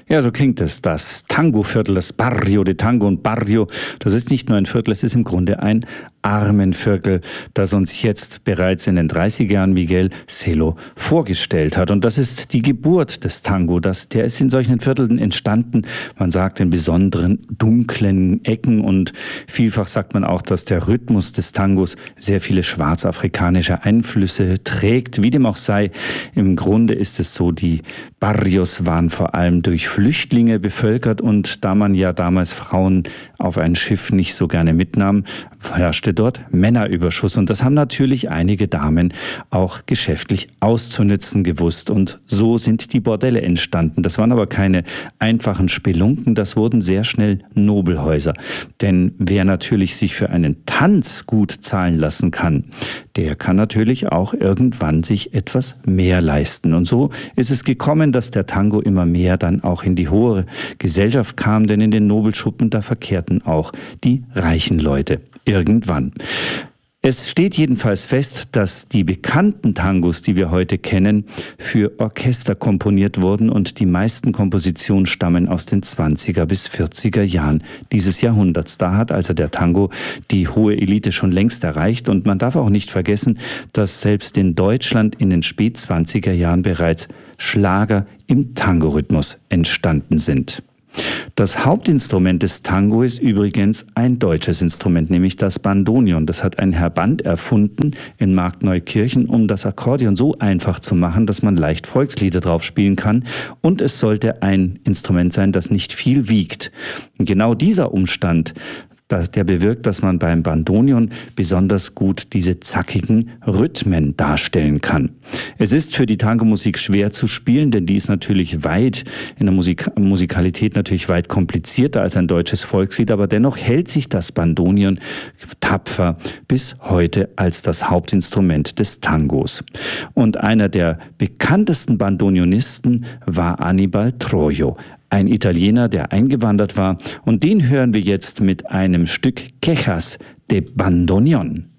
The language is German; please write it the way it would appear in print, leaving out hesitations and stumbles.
Ja, so klingt es. Das Tango-Viertel, das Barrio de Tango. Und Barrio, das ist nicht nur ein Viertel, es ist im Grunde ein Armenviertel, das uns jetzt bereits in den 30er Jahren Miguel Celo vorgestellt hat. Und das ist die Geburt des Tango. Der ist in solchen Vierteln entstanden. Man sagt in besonderen dunklen Ecken, und vielfach sagt man auch, dass der Rhythmus des Tangos sehr viele schwarzafrikanische Einflüsse trägt. Wie dem auch sei, im Grunde ist es so, die Barrios waren vor allem durch Flüchtlinge bevölkert, und da man ja damals Frauen auf ein Schiff nicht so gerne mitnahm, herrschte dort Männerüberschuss. Und das haben natürlich einige Damen auch geschäftlich auszunützen gewusst. Und so sind die Bordelle entstanden. Das waren aber keine einfachen Spelunken, das wurden sehr schnell Nobelhäuser. Denn wer natürlich sich für einen Tanz gut zahlen lassen kann, der kann natürlich auch irgendwann sich etwas mehr leisten. Und so ist es gekommen, dass der Tango immer mehr dann auch in die hohe Gesellschaft kam, denn in den Nobelschuppen, da verkehrten auch die reichen Leute irgendwann. Es steht jedenfalls fest, dass die bekannten Tangos, die wir heute kennen, für Orchester komponiert wurden, und die meisten Kompositionen stammen aus den 20er bis 40er Jahren dieses Jahrhunderts. Da hat also der Tango die hohe Elite schon längst erreicht, und man darf auch nicht vergessen, dass selbst in Deutschland in den Spät-20er Jahren bereits Schlager im Tango-Rhythmus entstanden sind. Das Hauptinstrument des Tango ist übrigens ein deutsches Instrument, nämlich das Bandoneon. Das hat ein Herr Band erfunden in Markneukirchen, um das Akkordeon so einfach zu machen, dass man leicht Volkslieder drauf spielen kann. Und es sollte ein Instrument sein, das nicht viel wiegt. Und genau dieser Umstand, der bewirkt, dass man beim Bandoneon besonders gut diese zackigen Rhythmen darstellen kann. Es ist für die Tango-Musik schwer zu spielen, denn die ist natürlich weit, in der Musikalität natürlich weit komplizierter als ein deutsches Volkslied, aber dennoch hält sich das Bandoneon tapfer bis heute als das Hauptinstrument des Tangos. Und einer der bekanntesten Bandoneonisten war Annibal Trojo, ein Italiener, der eingewandert war, und den hören wir jetzt mit einem Stück Quejas de Bandoneon.